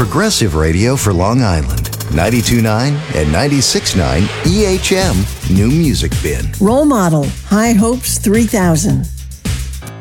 Progressive radio for Long Island. 92.9 and 96.9 EHM New Music Bin. Role model, High Hopes 3000.